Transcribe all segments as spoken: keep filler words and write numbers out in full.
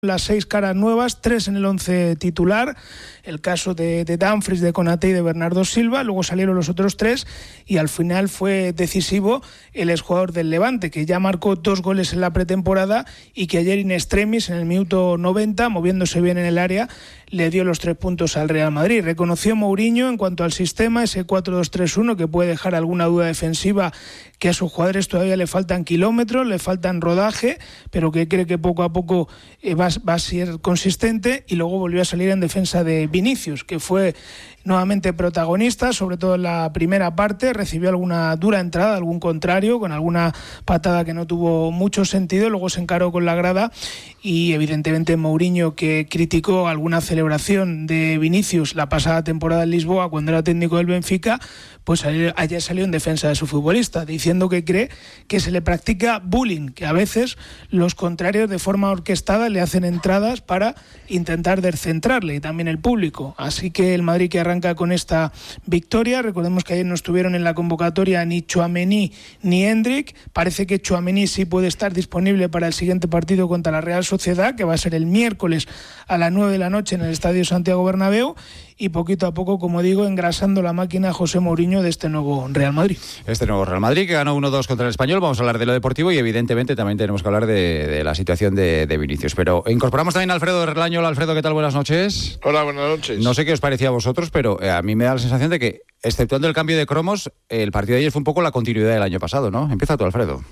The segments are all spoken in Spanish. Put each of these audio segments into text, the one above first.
Las seis caras nuevas, tres en el once titular, el caso de, de Dumfries, de Konaté y de Bernardo Silva, luego salieron los otros tres y al final fue decisivo el exjugador del Levante, que ya marcó dos goles en la pretemporada y que ayer in extremis, en el minuto noventa, moviéndose bien en el área, le dio los tres puntos al Real Madrid. Reconoció Mourinho en cuanto al sistema, ese cuatro dos tres uno, que puede dejar alguna duda defensiva, que a sus jugadores todavía le faltan kilómetros, le faltan rodaje, pero que cree que poco a poco eh, va, va a ser consistente. Y luego volvió a salir en defensa de Vinicius, que fue nuevamente protagonista, sobre todo en la primera parte. Recibió alguna dura entrada, algún contrario, con alguna patada que no tuvo mucho sentido. Luego se encaró con la grada y evidentemente Mourinho, que criticó alguna celebración de Vinicius la pasada temporada en Lisboa cuando era técnico del Benfica, pues ayer salió en defensa de su futbolista, diciendo que cree que se le practica bullying, que a veces los contrarios de forma orquestada le hacen entradas para intentar descentrarle, y también el público. Así que el Madrid, que arranca con esta victoria. Recordemos que ayer no estuvieron en la convocatoria ni Tchouaméni ni Endrick. Parece que Tchouaméni sí puede estar disponible para el siguiente partido contra la Real Sociedad, que va a ser el miércoles a las nueve de la noche en el Estadio Santiago Bernabéu. Y poquito a poco, como digo, engrasando la máquina José Mourinho de este nuevo Real Madrid. Este nuevo Real Madrid, que ganó uno dos contra el Español. Vamos a hablar de lo deportivo y evidentemente también tenemos que hablar de, de la situación de, de Vinicius. Pero incorporamos también a Alfredo Relaño. Alfredo, ¿qué tal? Buenas noches. Hola, buenas noches. No sé qué os parecía a vosotros, pero eh, a mí me da la sensación de que, exceptuando el cambio de cromos, el partido de ayer fue un poco la continuidad del año pasado, ¿no? Empieza tú, Alfredo.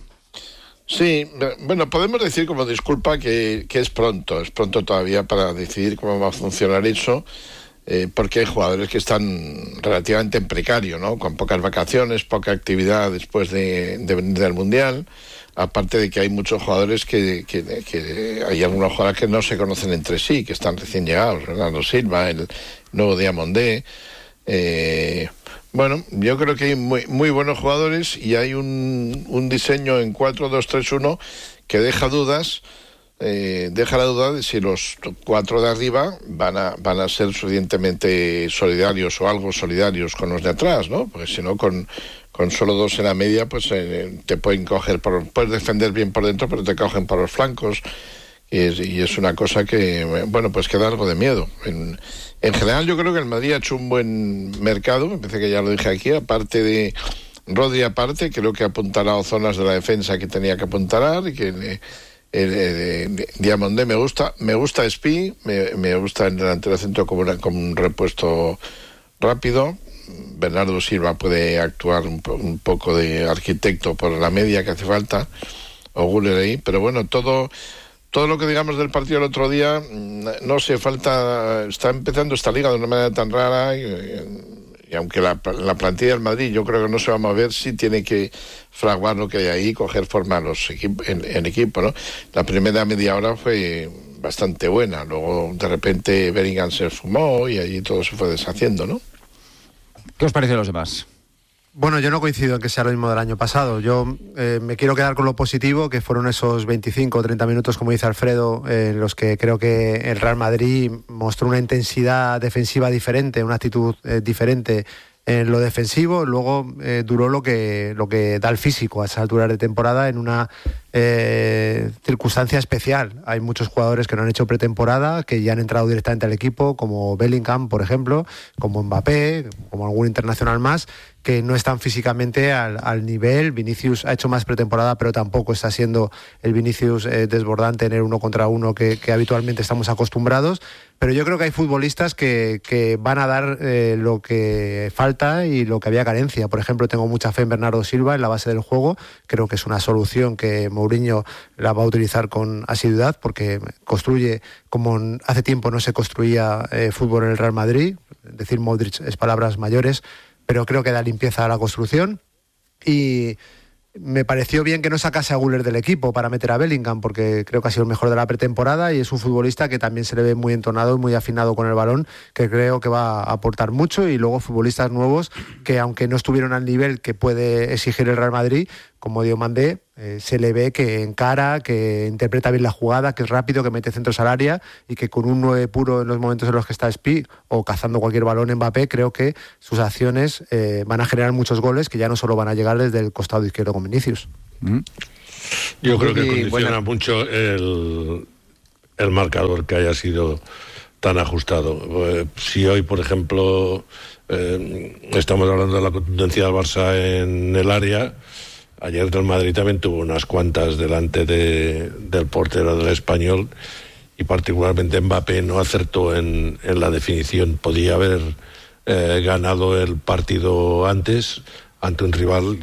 Sí, bueno, podemos decir como disculpa que, que es pronto, es pronto todavía para decidir cómo va a funcionar eso. Eh, porque hay jugadores que están relativamente en precario, ¿no? Con pocas vacaciones, poca actividad después de, de venir del Mundial, aparte de que hay muchos jugadores que, que, que hay algunos jugadores que no se conocen entre sí, que están recién llegados, Bernardo Silva, el nuevo Diamondé. Eh, bueno, yo creo que hay muy, muy buenos jugadores y hay un, un diseño en cuatro dos tres uno que deja dudas. Eh, deja la duda de si los cuatro de arriba van a van a ser suficientemente solidarios o algo solidarios con los de atrás, ¿no? Porque si no, con, con solo dos en la media, pues eh, te pueden coger, por, puedes defender bien por dentro, pero te cogen por los flancos, y es, y es una cosa que, bueno, pues que da algo de miedo. En, en general, yo creo que el Madrid ha hecho un buen mercado, me parece que ya lo dije aquí, aparte de Rodri, aparte, creo que ha apuntalado zonas de la defensa que tenía que apuntalar, y que... Eh, El, el, el Diamondé me gusta, me gusta Spi, me, me gusta el delantero centro como, una, como un repuesto rápido. Bernardo Silva puede actuar un, un poco de arquitecto por la media que hace falta, o Güler ahí, pero bueno, todo todo lo que digamos del partido el otro día, no sé, falta, está empezando esta liga de una manera tan rara y, y aunque la, la plantilla del Madrid yo creo que no se va a mover, sí tiene que fraguar lo que hay ahí, coger forma los equip- en, en equipo, ¿no? La primera media hora fue bastante buena, luego de repente Bellingham se sumó y allí todo se fue deshaciendo, ¿no? ¿Qué os parece a los demás? Bueno, yo no coincido en que sea lo mismo del año pasado. Yo eh, me quiero quedar con lo positivo, que fueron esos veinticinco o treinta minutos, como dice Alfredo, en eh, los que creo que el Real Madrid mostró una intensidad defensiva diferente, una actitud eh, diferente en lo defensivo. Luego eh, duró lo que, lo que da el físico a esas alturas de temporada en una eh, circunstancia especial. Hay muchos jugadores que no han hecho pretemporada, que ya han entrado directamente al equipo, como Bellingham, por ejemplo, como Mbappé, como algún internacional más, que no están físicamente al, al nivel. Vinicius ha hecho más pretemporada, pero tampoco está siendo el Vinicius eh, desbordante en el uno contra uno que, que habitualmente estamos acostumbrados. Pero yo creo que hay futbolistas que, que van a dar eh, lo que falta y lo que había carencia. Por ejemplo, tengo mucha fe en Bernardo Silva en la base del juego. Creo que es una solución que Mourinho la va a utilizar con asiduidad, porque construye como hace tiempo no se construía eh, fútbol en el Real Madrid. Decir Modric es palabras mayores, pero creo que da limpieza a la construcción. Y me pareció bien que no sacase a Güler del equipo para meter a Bellingham, porque creo que ha sido el mejor de la pretemporada y es un futbolista que también se le ve muy entonado y muy afinado con el balón, que creo que va a aportar mucho. Y luego futbolistas nuevos que, aunque no estuvieron al nivel que puede exigir el Real Madrid, como Diomandé, eh, se le ve que encara, que interpreta bien la jugada, que es rápido, que mete centros al área, y que con un nueve puro en los momentos en los que está Spi o cazando cualquier balón Mbappé, creo que sus acciones eh, van a generar muchos goles que ya no solo van a llegar desde el costado izquierdo con Vinicius. Yo creo que y, condiciona bueno, mucho el, el marcador que haya sido tan ajustado. Eh, si hoy, por ejemplo, eh, estamos hablando de la contundencia del Barça en el área, ayer el Madrid también tuvo unas cuantas delante de, del portero del Español, y particularmente Mbappé no acertó en, en la definición. Podía haber eh, ganado el partido antes ante un rival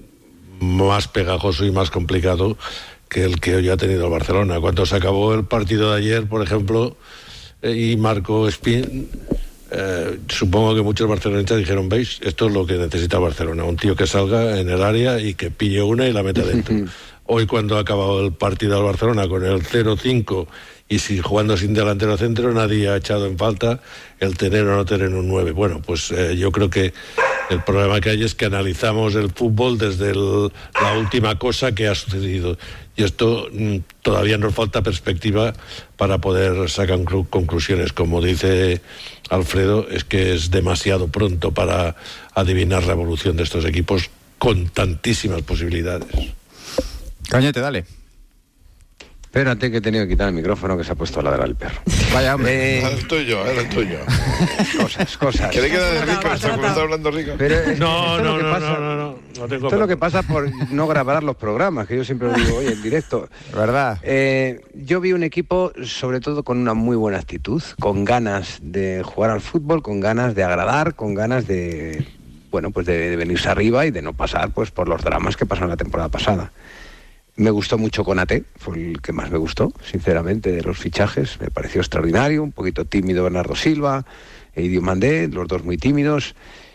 más pegajoso y más complicado que el que hoy ha tenido el Barcelona. Cuando se acabó el partido de ayer, por ejemplo, eh, y marcó Spin, eh, supongo que muchos barcelonistas dijeron: veis, esto es lo que necesita Barcelona, un tío que salga en el área y que pille una y la meta dentro. Hoy, cuando ha acabado el partido del Barcelona con el cero cinco y si jugando sin delantero centro, nadie ha echado en falta el tener o no tener un nueve. Bueno, pues eh, yo creo que el problema que hay es que analizamos el fútbol desde el, la última cosa que ha sucedido. Y esto mm, todavía nos falta perspectiva para poder sacar conclusiones. Como dice Alfredo, es que es demasiado pronto para adivinar la evolución de estos equipos con tantísimas posibilidades. Cañete, dale. Espérate, que he tenido que quitar el micrófono, que se ha puesto a ladrar el perro. Vaya, hombre. Eh... Era el tuyo, era el tuyo. Cosas, cosas. ¿Quiere quedar de rico? ¿Está comenzando hablando rico? Pero es, no, esto no, es lo que no, pasa, no, no, no, no tengo. Esto es lo que pasa por no grabar los programas, que yo siempre lo digo, oye, en directo. ¿Verdad? Eh, yo vi un equipo, sobre todo, con una muy buena actitud, con ganas de jugar al fútbol, con ganas de agradar, con ganas de, bueno, pues de, de venirse arriba y de no pasar, pues, por los dramas que pasaron la temporada pasada. Me gustó mucho Konaté, fue el que más me gustó, sinceramente, de los fichajes. Me pareció extraordinario, un poquito tímido Bernardo Silva, e Idio Mandé, los dos muy tímidos.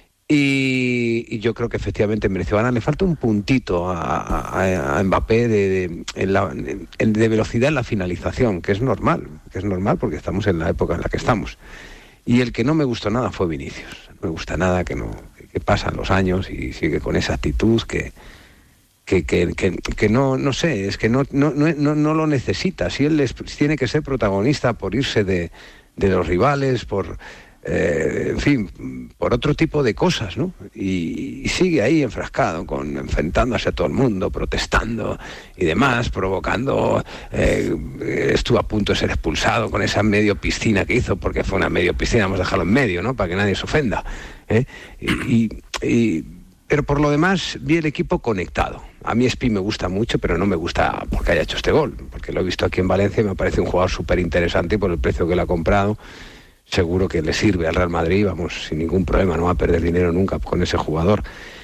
Y, y yo creo que efectivamente mereció ganar. Le falta un puntito a, a, a Mbappé de, de, en la, en, de velocidad en la finalización, que es normal, que es normal porque estamos en la época en la que estamos. Y el que no me gustó nada fue Vinicius. No me gusta nada que, no, que, que pasan los años y sigue con esa actitud que... Que, que, que, que no no sé, es que no no, no, no lo necesita. Si él es, tiene que ser protagonista por irse de, de los rivales, por eh, en fin, por otro tipo de cosas, ¿no? Y, y sigue ahí enfrascado, con enfrentándose a todo el mundo, protestando y demás, provocando. Eh, estuvo a punto de ser expulsado con esa medio piscina que hizo, porque fue una medio piscina, vamos a dejarlo en medio, ¿no? Para que nadie se ofenda. ¿eh? Y, y, y pero por lo demás vi el equipo conectado. A mí Spi me gusta mucho, pero no me gusta porque haya hecho este gol, porque lo he visto aquí en Valencia y me parece un jugador súper interesante, y por el precio que le ha comprado seguro que le sirve al Real Madrid, vamos, sin ningún problema, no va a perder dinero nunca con ese jugador.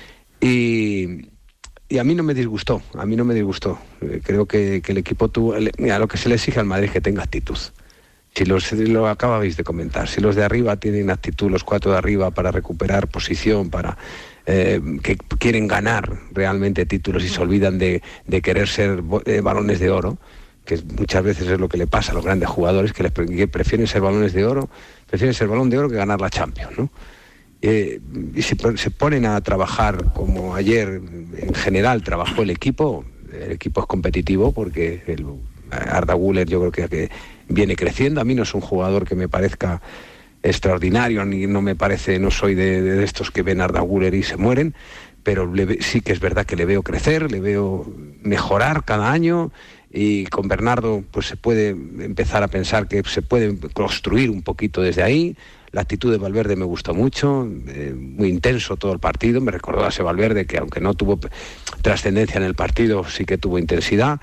Y, y a mí no me disgustó, a mí no me disgustó. Creo que, que el equipo tuvo, mira, lo que se le exige al Madrid es que tenga actitud. Si los, lo acabáis de comentar, si los de arriba tienen actitud, los cuatro de arriba, para recuperar posición, para eh, que quieren ganar realmente títulos y se olvidan de, de querer ser eh, balones de oro, que muchas veces es lo que le pasa a los grandes jugadores, que, les, que prefieren ser balones de oro, prefieren ser balón de oro que ganar la Champions, ¿no? Eh, y si se ponen a trabajar como ayer en general trabajó el equipo, el equipo es competitivo porque el Arda Güler yo creo que, que viene creciendo. A mí no es un jugador que me parezca extraordinario, ni no me parece, no soy de, de estos que ven a Arda Güler y se mueren, pero le, sí que es verdad que le veo crecer, le veo mejorar cada año, y con Bernardo pues se puede empezar a pensar que se puede construir un poquito desde ahí. La actitud de Valverde me gustó mucho, eh, muy intenso todo el partido, me recordó a ese Valverde que aunque no tuvo trascendencia en el partido, sí que tuvo intensidad.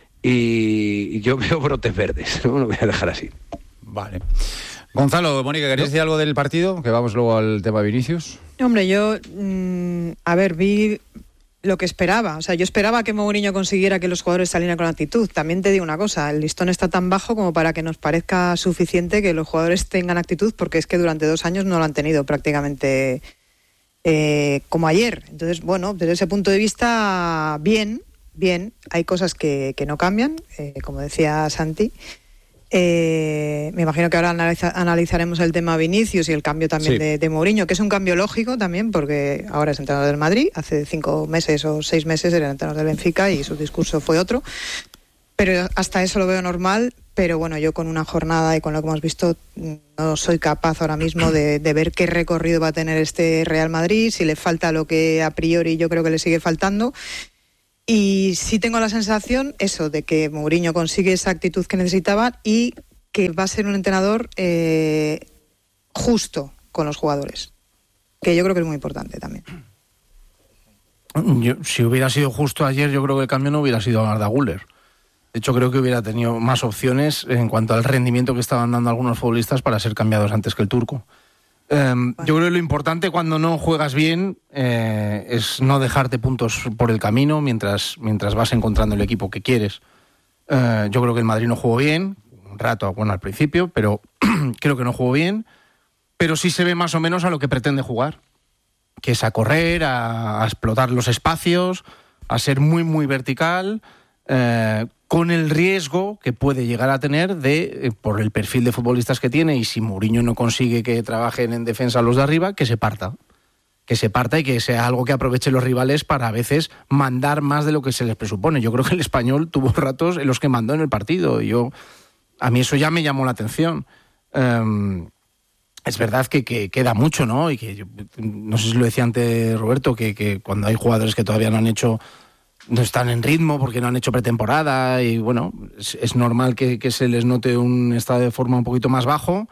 Y yo veo brotes verdes, no lo voy a dejar así. Vale. Gonzalo, Mónica, ¿querías decir algo del partido? Que vamos luego al tema Vinicius. Hombre, yo, mmm, a ver, vi lo que esperaba. O sea, yo esperaba que Mourinho consiguiera que los jugadores salieran con actitud. También te digo una cosa, el listón está tan bajo como para que nos parezca suficiente que los jugadores tengan actitud, porque es que durante dos años no lo han tenido prácticamente eh, como ayer. Entonces, bueno, desde ese punto de vista, bien. Bien, hay cosas que, que no cambian, eh, como decía Santi. Eh, me imagino que ahora analiza, analizaremos el tema Vinicius y el cambio también sí. de, de Mourinho, que es un cambio lógico también, porque ahora es entrenador del Madrid, hace cinco meses o seis meses era entrenador del Benfica y su discurso fue otro. Pero hasta eso lo veo normal, pero bueno, yo con una jornada y con lo que hemos visto no soy capaz ahora mismo de, de ver qué recorrido va a tener este Real Madrid, si le falta lo que a priori yo creo que le sigue faltando. Y sí tengo la sensación, eso, de que Mourinho consigue esa actitud que necesitaba y que va a ser un entrenador eh, justo con los jugadores, que yo creo que es muy importante también. Yo, si hubiera sido justo ayer, yo creo que el cambio no hubiera sido Arda Güler. De hecho, creo que hubiera tenido más opciones en cuanto al rendimiento que estaban dando algunos futbolistas para ser cambiados antes que el turco. Eh, bueno. Yo creo que lo importante cuando no juegas bien eh, es no dejarte puntos por el camino mientras, mientras vas encontrando el equipo que quieres. Eh, yo creo que el Madrid no jugó bien, un rato, bueno, al principio, pero creo que no jugó bien, pero sí se ve más o menos a lo que pretende jugar, que es a correr, a, a explotar los espacios, a ser muy, muy vertical, eh, con el riesgo que puede llegar a tener de, eh, por el perfil de futbolistas que tiene, y si Mourinho no consigue que trabajen en defensa los de arriba, que se parta. Que se parta y que sea algo que aprovechen los rivales para a veces mandar más de lo que se les presupone. Yo creo que el Español tuvo ratos en los que mandó en el partido. Y yo, a mí eso ya me llamó la atención. Um, es verdad que, que queda mucho, ¿no? Y que yo, no sé si lo decía antes Roberto, que, que cuando hay jugadores que todavía no han hecho... no están en ritmo porque no han hecho pretemporada y bueno, es, es normal que, que se les note un estado de forma un poquito más bajo,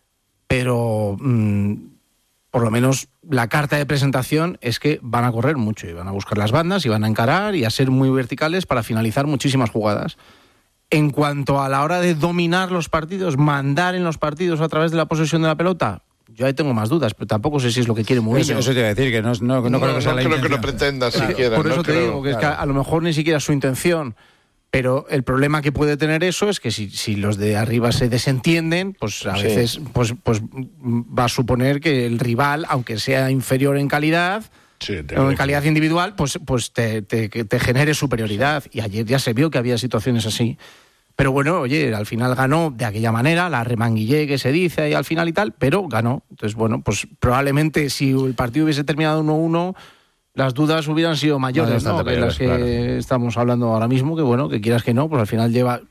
pero mmm, por lo menos la carta de presentación es que van a correr mucho y van a buscar las bandas y van a encarar y a ser muy verticales para finalizar muchísimas jugadas. En cuanto a la hora de dominar los partidos, mandar en los partidos a través de la posesión de la pelota, yo ahí tengo más dudas, pero tampoco sé si es lo que quiere Mourinho. Eso, eso te iba a decir, que no, no, no, no creo que sea no la creo intención. que lo pretenda claro, siquiera. Por eso no te creo, digo que claro. es que a lo mejor ni siquiera es su intención, pero el problema que puede tener eso es que si, si los de arriba se desentienden, pues a Sí. veces pues, pues va a suponer que el rival, aunque sea inferior en calidad, Sí, o en calidad individual, pues, pues te, te, te genere superioridad. Y ayer ya se vio que había situaciones así. Pero bueno, oye, al final ganó de aquella manera, la remanguillé que se dice ahí al final y tal, pero ganó. Entonces, bueno, pues probablemente si el partido hubiese terminado uno uno, las dudas hubieran sido mayores, No, ¿no? Que las que claro. estamos hablando ahora mismo, que bueno, que quieras que no, pues al final lleva,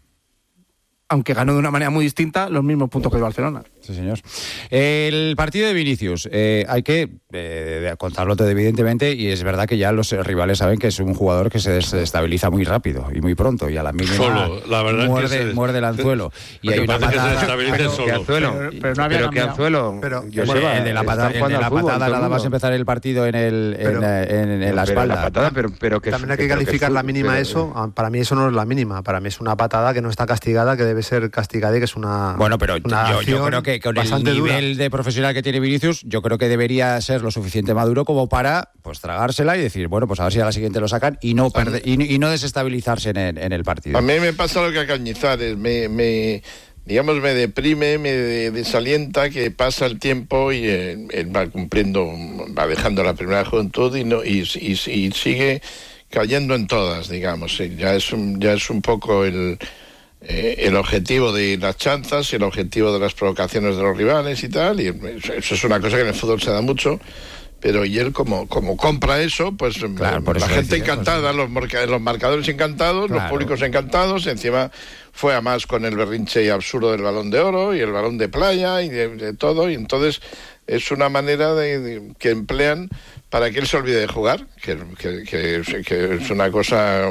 aunque ganó de una manera muy distinta, los mismos puntos que el Barcelona. Sí, señor. El partido de Vinicius, eh, hay que eh, contarlo todo evidentemente, y es verdad que ya los rivales saben que es un jugador que se desestabiliza muy rápido y muy pronto, y a la mínima Solo, la verdad muerde, que se- muerde el anzuelo. Y Lo hay que una pasa es que se patada... desestabiliza Pero, solo. que Anzuelo, Pero- pero no había pero que cambiado. Anzuelo, Pero- yo Pues sé, el de la está patada, el de jugando la al fútbol, patada todo el nada más mundo. empezar el partido en, el, en, Pero- la- en- en la Pero espalda. la patada, pero, pero que También hay que pero calificar es la fútbol, mínima pero- eso. Ah, Para mí eso no es la mínima. Para mí es una patada que no está castigada, que debe ser castigada y que es una Bueno, pero una yo, yo acción creo que con el bastante dura. nivel de profesional que tiene Vinicius, yo creo que debería ser lo suficiente maduro como para pues tragársela y decir, bueno, pues a ver si a la siguiente lo sacan y no perder, y, y no desestabilizarse en el, en el partido. A mí me pasa lo que a Cañizares, me, me digamos, me deprime, me desalienta que pasa el tiempo y eh, él va cumpliendo, va dejando la primera juventud y no y, y, y sigue cayendo en todas, digamos. Sí, ya es un, ya es un poco el eh, el objetivo de las chanzas y el objetivo de las provocaciones de los rivales y tal, y eso es una cosa que en el fútbol se da mucho. Pero y él como, como compra eso, pues Claro, por la eso gente decía, encantada, los, marca, los marcadores encantados, Claro. los públicos encantados, encima fue a más con el berrinche y absurdo del Balón de Oro y el Balón de Playa y de, de todo, y entonces es una manera de, de- que emplean para que él se olvide de jugar, que, que, que, es, que es una cosa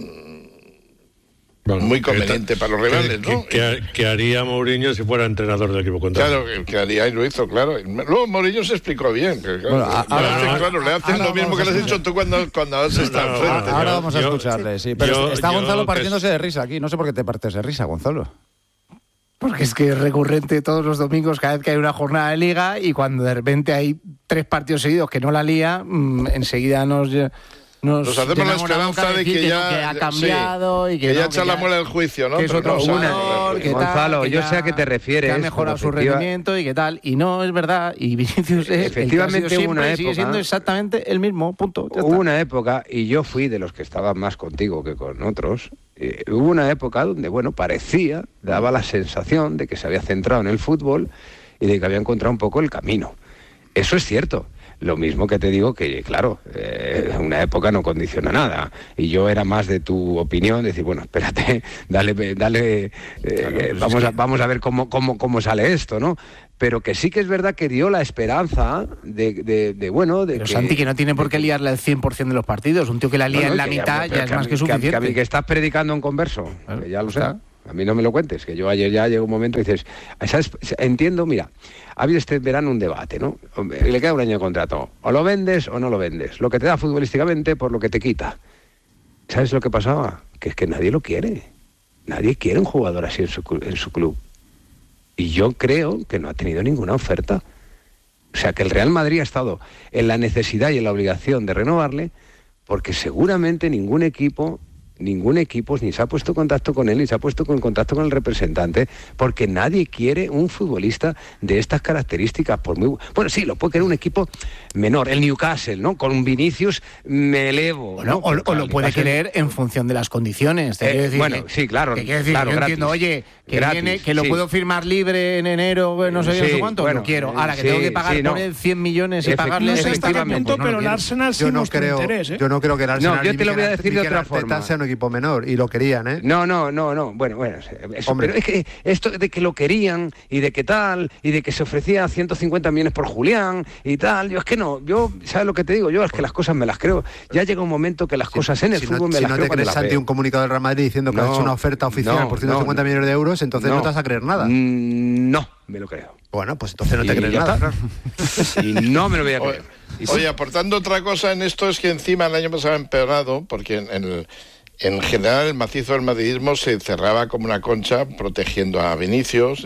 Bueno, muy que conveniente está- para los rivales, que, ¿no? que, que haría Mourinho si fuera entrenador del equipo contrario. Claro, que haría y lo hizo, claro. Luego Mourinho se explicó bien. Que, claro, Bueno, a- le ahora- hacen, claro, le hacen ahora lo mismo vamos que a le has escuchar. hecho tú cuando, cuando has estado no, enfrente. no, Ahora Yo- vamos a yo- escucharle, sí. Pero yo- está yo Gonzalo que partiéndose de risa aquí. No sé por qué te partes de risa, Gonzalo. Porque es que es recurrente todos los domingos, cada vez que hay una jornada de liga, y cuando de repente hay tres partidos seguidos que no la lía, mmm, enseguida nos... Nos, Nos hacemos la llenamos boca esperanza de decir que no, ya que ha sí, cambiado y que, que ya no, echa la muela del juicio, ¿no? que es Pero otro no, jugador, una- que tal, Gonzalo, que yo ya- sé a qué te refieres, que ha mejorado como su efectiva- rendimiento y qué tal, y no es verdad, y Vinicius es Efectivamente, el que ha sido hubo una siempre, sigue época- siendo exactamente el mismo, punto. ya Hubo está. una época, y yo fui de los que estaban más contigo que con otros, eh, hubo una época donde, bueno, parecía, daba la sensación de que se había centrado en el fútbol y de que había encontrado un poco el camino. Eso es cierto. Lo mismo que te digo que, claro, eh, una época no condiciona nada. Y yo era más de tu opinión, decir, bueno, espérate, dale, dale, eh, claro, pues vamos, es que... a, vamos a ver cómo, cómo, cómo sale esto, ¿no? Pero que sí que es verdad que dio la esperanza de, de, de bueno... De pero que, Santi, que no tiene por qué liarla el cien por ciento de los partidos. Un tío que la lía no, no, en la mitad ya, ya es más que, que suficiente. Que, que, que estás predicando en converso, claro, que ya lo sé. A mí no me lo cuentes, que yo ayer ya llegó un momento y dices, ¿sabes? Entiendo, mira, ha habido este verano un debate, ¿no? Le queda un año de contrato. O lo vendes o no lo vendes. Lo que te da futbolísticamente por lo que te quita. ¿Sabes lo que pasaba? Que es que nadie lo quiere. Nadie quiere un jugador así en su, en su club. Y yo creo que no ha tenido ninguna oferta. O sea, que el Real Madrid ha estado en la necesidad y en la obligación de renovarle, porque seguramente ningún equipo... Ningún equipo ni se ha puesto en contacto con él, ni se ha puesto en contacto con el representante, porque nadie quiere un futbolista de estas características. Por muy bueno, sí, lo puede querer un equipo menor, el Newcastle, ¿no? Con un Vinicius me elevo. Bueno, ¿no? O, o lo puede querer en función de las condiciones. Eh, decir bueno, que, sí, claro. Que, decir, claro yo gratis, entiendo, oye, que, gratis, viene, que lo sí. puedo firmar libre en enero, no sé, sí, no sé cuánto, bueno, lo quiero. Ahora que sí, tengo que pagar sí, no. por él cien millones y pagarle... No sé hasta qué punto, pues no pero el Arsenal sí yo no mostró creo, interés, ¿eh? Yo no creo que el Arsenal no, yo te lo voy a decir de otra Arteta forma. sea un equipo menor, y lo querían, ¿eh? No, no, no, no. Bueno, bueno, eso, pero es que esto de que lo querían y de que tal, y de que se ofrecía ciento cincuenta millones por Julián y tal, yo es que no, yo, ¿sabes lo que te digo? Yo es que las cosas me las creo. Ya llega un momento que las si, cosas en el si fútbol no, me si las no creo. Si no te crees, Santi, un comunicado del Real Madrid diciendo que no, ha hecho una oferta oficial no, por ciento cincuenta no, millones de euros, entonces no, no te vas a creer nada. No, me lo creo. Bueno, pues entonces no te y crees nada. Claro. Y no me lo voy a creer. Oye, oye, aportando otra cosa en esto, es que encima el año pasado ha empeorado, porque en, en el... En general, el macizo del madridismo se cerraba como una concha protegiendo a Vinicius,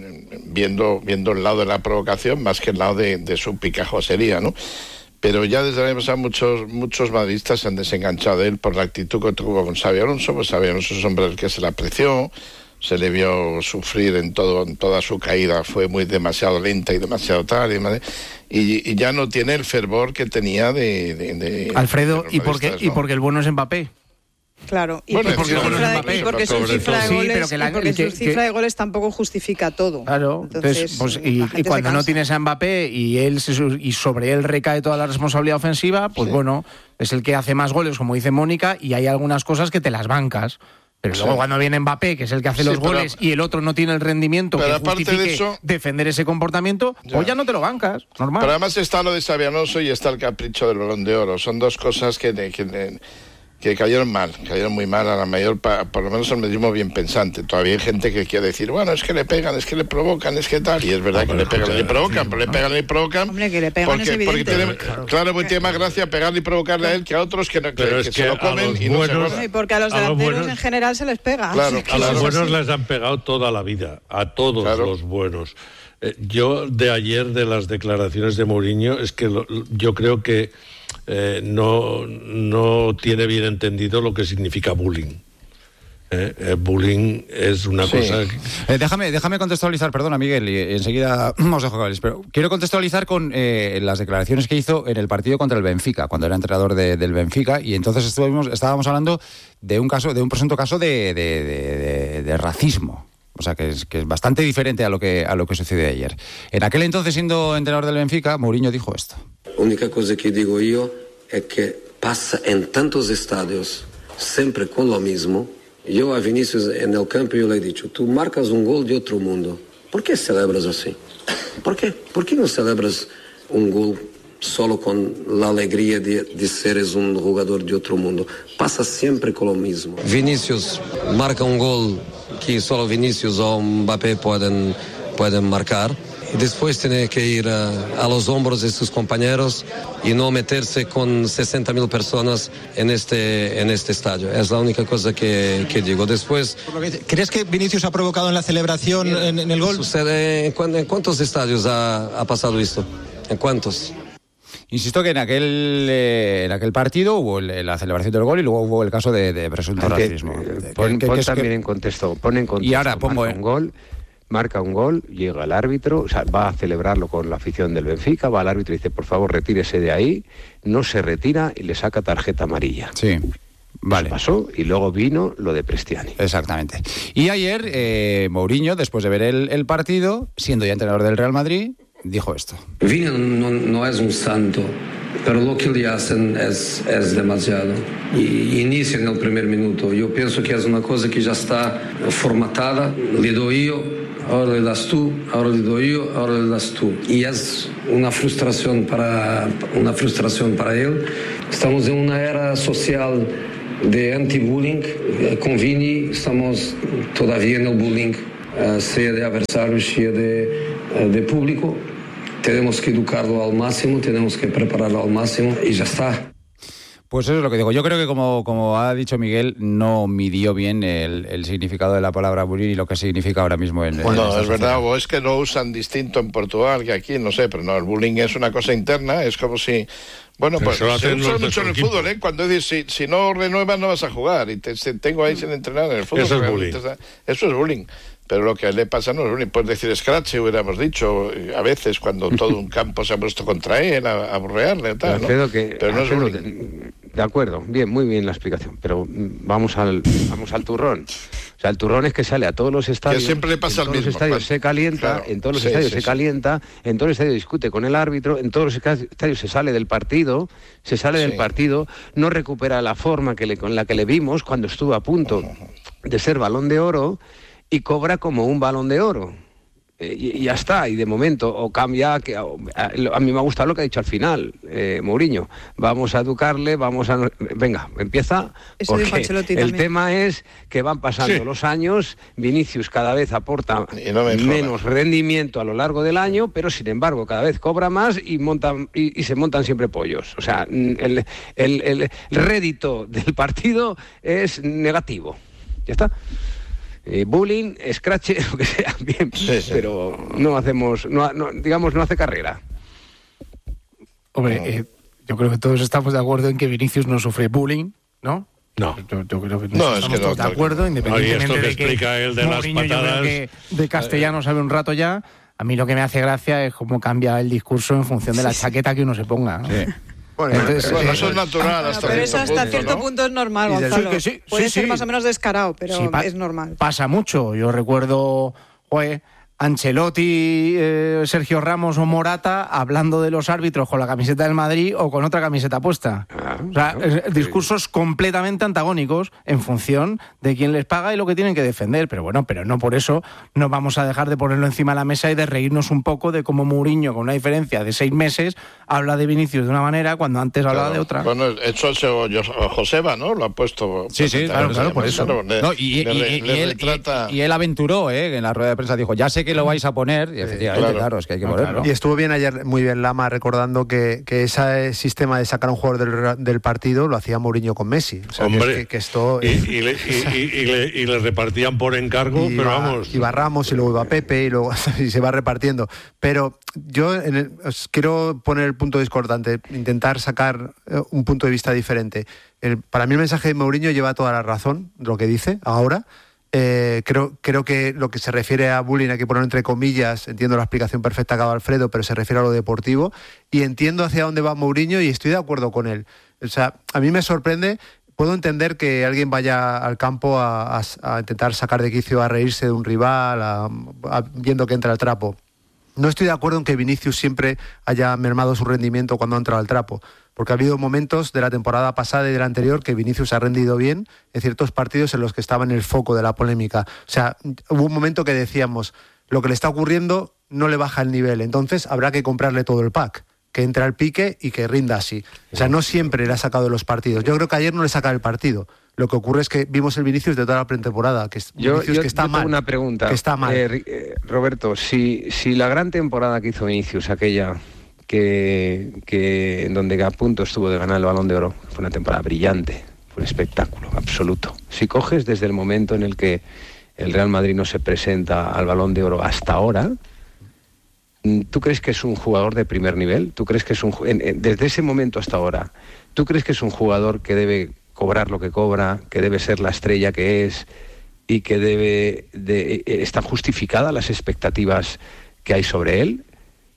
viendo, viendo el lado de la provocación más que el lado de, de su picajosería, ¿no? Pero ya desde el año pasado muchos, muchos madridistas se han desenganchado de él por la actitud que tuvo con Xabi Alonso. Pues Xabi Alonso es un hombre al que se le apreció, se le vio sufrir en todo, en toda su caída, fue muy demasiado lenta y demasiado tal, y, y, y ya no tiene el fervor que tenía de... de, de Alfredo, de ¿y por qué? ¿no? ¿Y porque el bueno es Mbappé? Claro, y bueno, porque, sí, su cifra, Mbappé, y porque su cifra de sí, goles, pero que la, y porque que, su cifra que, de goles tampoco justifica todo. Claro, entonces, entonces pues, y, y cuando no tienes a Mbappé y él se, y sobre él recae toda la responsabilidad ofensiva, pues sí. Bueno, es el que hace más goles, como dice Mónica, y hay algunas cosas que te las bancas. Pero luego sí. Cuando viene Mbappé, que es el que hace sí, los pero, goles, y el otro no tiene el rendimiento que justifique de eso, defender ese comportamiento, ya. Pues ya no te lo bancas, normal. Pero además está lo de Xabi Alonso y está el capricho del Balón de Oro. Son dos cosas que... que que cayeron mal, cayeron muy mal a la mayor, por lo menos al madridismo bien pensante. Todavía hay gente que quiere decir, bueno, es que le pegan, es que le provocan, es que tal, y es verdad Hombre, que le pegan, le provocan, pero le pegan y provocan. Hombre, que le pegan porque, es evidente. Porque tiene, claro, claro, porque tiene más gracia pegarle y provocarle a él que a otros que, no, que, que, que se lo comen y no buenos, se jodan. Y porque a los delanteros buenos, en general se les pega. Claro, sí, a los claro. buenos les han pegado toda la vida, a todos claro. los buenos. Eh, yo de ayer, de las declaraciones de Mourinho, es que lo, yo creo que Eh, no, no tiene bien entendido lo que significa bullying. Eh, eh, bullying es una sí. cosa... Que... Eh, déjame, déjame contextualizar, perdona Miguel, y enseguida os dejo cables, pero quiero contextualizar con eh, las declaraciones que hizo en el partido contra el Benfica, cuando era entrenador de, del Benfica, y entonces estuvimos, estábamos hablando de un caso, de un presunto caso de, de, de, de, de racismo. O sea, que es, que es bastante diferente a lo que a lo que sucedió ayer. En aquel entonces, siendo entrenador del Benfica, Mourinho dijo esto. La única cosa que digo yo es que pasa en tantos estadios, siempre con lo mismo. Yo a Vinicius en el campo yo le he dicho, tú marcas un gol de otro mundo. ¿Por qué celebras así? ¿Por qué? ¿Por qué no celebras un gol solo con la alegría de, de seres un jugador de otro mundo? Pasa siempre con lo mismo. Vinicius marca un gol que solo Vinicius o Mbappé pueden, pueden marcar. Y después tiene que ir a, a los hombros de sus compañeros y no meterse con sesenta mil personas en este, en este estadio. Es la única cosa que, que digo. Después, ¿crees que Vinicius ha provocado en la celebración en, en el gol? Sucede, ¿en, ¿En cuántos estadios ha, ha pasado esto? ¿En cuántos? Insisto que en aquel eh, en aquel partido hubo el, la celebración del gol y luego hubo el caso de, de presunto Ante, racismo. Eh, pon, que, pon que, también que... en contexto, pon en contexto. Y ahora pongo marca un gol, marca un gol, llega el árbitro, o sea, va a celebrarlo con la afición del Benfica, va al árbitro y dice, por favor, retírese de ahí, no se retira y le saca tarjeta amarilla. Sí. Vale. Eso pasó y luego vino lo de Prestiani. Exactamente. Y ayer eh, Mourinho, después de ver el, el partido, siendo ya entrenador del Real Madrid, dijo esto. Vini no, no es un santo, pero lo que le hacen es, es demasiado. Y inicia en el primer minuto. Yo pienso que es una cosa que ya está formatada. Le doy yo, ahora le das tú, ahora le doy yo, ahora le das tú. Y es una frustración para, una frustración para él. Estamos en una era social de anti-bullying. Con Vini estamos todavía en el bullying, sea de adversarios, sea de, de público. Tenemos que educarlo al máximo, tenemos que prepararlo al máximo y ya está. Pues eso es lo que digo. Yo creo que, como, como ha dicho Miguel, no midió bien el, el significado de la palabra bullying y lo que significa ahora mismo en... Bueno, en es verdad, o es que lo usan distinto en Portugal que aquí, no sé, pero no, el bullying es una cosa interna, es como si... Bueno, pues se usa mucho en el fútbol, ¿eh? Cuando dices, si, si no renuevas no vas a jugar y te, te tengo ahí sin entrenar en el fútbol. Eso es bullying. Eso es bullying. Pero lo que le pasa no es bullying. Puedes decir scratch, hubiéramos dicho, a veces cuando todo un campo se ha puesto contra él, a, a burrearle y tal, ¿no? Que, pero no Alfredo, es bullying. De acuerdo, bien, muy bien la explicación, pero vamos al, vamos al turrón. O sea, el turrón es que sale a todos los estadios. Que siempre le pasa al mismo. En mismo, todos los estadios claro. se calienta, Claro. en todos los Sí, estadios sí, se sí. calienta, en todos los estadios discute con el árbitro, en todos los estadios se sale del partido, se sale Sí. del partido, no recupera la forma que le, con la que le vimos cuando estuvo a punto de ser Balón de Oro y cobra como un Balón de Oro. Y, y ya está, y de momento, o cambia, que a, a mí me ha gustado lo que ha dicho al final, eh, Mourinho, vamos a educarle, vamos a... Venga, empieza, Eso dijo porque Ancelotti el también. tema es que van pasando Sí. los años, Vinicius cada vez aporta Y no me jodas. menos rendimiento a lo largo del año, pero sin embargo cada vez cobra más y montan y, y se montan siempre pollos. O sea, el, el, el rédito del partido es negativo. Ya está. Eh, bullying, scratch, lo que sea, bien, Sí, sí. pero no hacemos, no, no, digamos, no hace carrera. Hombre, eh, yo creo que todos estamos de acuerdo en que Vinicius no sufre bullying, ¿no? No. Yo, yo creo que No, estamos es que no, todos de claro que acuerdo, no. independientemente No, y esto que de que explica él de las Mourinho, yo creo patadas, que de castellano sabe un rato ya. A mí lo que me hace gracia es cómo cambia el discurso en función de la chaqueta que uno se ponga, ¿no? Sí. Bueno, Entonces, pero- Bueno, eh, eso es natural Bueno, hasta pero eso cierto hasta punto, cierto ¿no? punto es normal, Y del- Gonzalo. Sí, que sí, Puede sí, ser sí. más o menos descarado, pero Sí, pa- es normal. Pasa mucho. Yo recuerdo, joder, Ancelotti, eh, Sergio Ramos o Morata hablando de los árbitros con la camiseta del Madrid o con otra camiseta puesta. Ah, O sea, claro. eh, discursos completamente antagónicos en función de quién les paga y lo que tienen que defender. Pero bueno, pero no por eso no vamos a dejar de ponerlo encima de la mesa y de reírnos un poco de cómo Mourinho, con una diferencia de seis meses, habla de Vinicius de una manera cuando antes hablaba Claro. de otra. Bueno, eso es Joseba, ¿no? Lo ha puesto. Sí, sí, claro, claro, por eso. Le- No, y, le- y- le y- y él, retrata- y- y él aventuró, ¿eh? En la rueda de prensa dijo, ya sé que lo vais a poner, y efectivamente, claro. claro, es que hay que No, ponerlo. claro. Y estuvo bien ayer, muy bien Lama, recordando que, que ese sistema de sacar a un jugador del, del partido lo hacía Mourinho con Messi. O sea, que- Hombre, que, que esto... y, y le, y- y- y le, y le repartían por encargo, y pero va- vamos. y va Ramos y luego va Pepe y luego y se va repartiendo. Pero yo en el- os quiero poner el punto discordante, intentar sacar eh, un punto de vista diferente. El- para mí el mensaje de Mourinho lleva toda la razón, lo que dice ahora. Eh, creo, creo que lo que se refiere a bullying hay que ponerlo entre comillas. Entiendo la explicación perfecta que ha dado Alfredo, pero se refiere a lo deportivo y entiendo hacia dónde va Mourinho y estoy de acuerdo con él. O sea, a mí me sorprende. Puedo entender que alguien vaya al campo a, a- a intentar sacar de quicio, a reírse de un rival, a- a- viendo que entra el trapo. No estoy de acuerdo en que Vinicius siempre haya mermado su rendimiento cuando ha entrado al trapo, porque ha habido momentos de la temporada pasada y de la anterior que Vinicius ha rendido bien en ciertos partidos en los que estaba en el foco de la polémica. O sea, hubo un momento que decíamos, lo que le está ocurriendo no le baja el nivel, entonces habrá que comprarle todo el pack, que entre al pique y que rinda así. O sea, no siempre le ha sacado de los partidos. Yo creo que ayer no le saca el partido. Lo que ocurre es que vimos el Vinicius de toda la pretemporada, que es Yo, Vinicius yo- que está yo tengo mal. una pregunta. Que está mal. Eh, Ri- eh, Roberto, si, si la gran temporada que hizo Vinicius, aquella que, que en donde a punto estuvo de ganar el Balón de Oro, fue una temporada brillante, fue un espectáculo absoluto. Si coges desde el momento en el que el Real Madrid no se presenta al Balón de Oro hasta ahora, ¿tú crees que es un jugador de primer nivel? ¿Tú crees que es un ju- en- en- desde ese momento hasta ahora, ¿tú crees que es un jugador que debe cobrar lo que cobra, que debe ser la estrella que es y que debe de, eh, están justificadas las expectativas que hay sobre él?